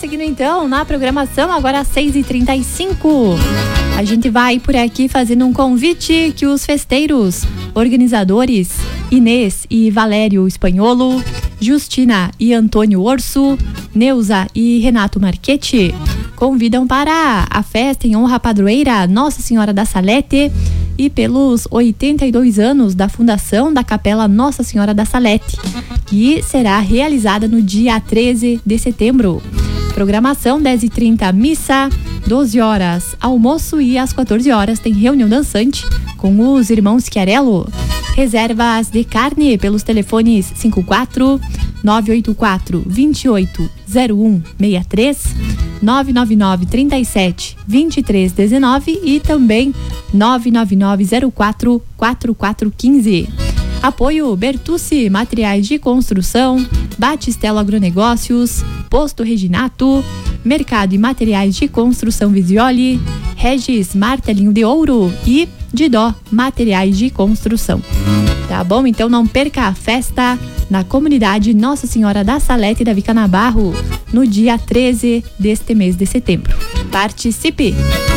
seguindo então na programação, agora às 6h35. A gente vai por aqui fazendo um convite que os festeiros, organizadores Inês e Valério Espanholo, Justina e Antônio Orso, Neuza e Renato Marchetti convidam para a festa em honra à padroeira Nossa Senhora da Salete e pelos 82 anos da fundação da Capela Nossa Senhora da Salete, que será realizada no dia 13 de setembro. Programação 10h30, missa, 12 horas, almoço e às 14 horas tem reunião dançante com os irmãos Chiarello. Reservas de carne pelos telefones 54 984 28 0163, 999 37 23 19 e também 999 04 4415. Apoio Bertucci Materiais de Construção, Batistelo Agronegócios, Posto Reginato, Mercado e Materiais de Construção Visioli, Regis Martelinho de Ouro e Didó Materiais de Construção. Tá bom? Então não perca a festa na comunidade Nossa Senhora da Salete da Vica Navarro no dia 13 deste mês de setembro. Participe!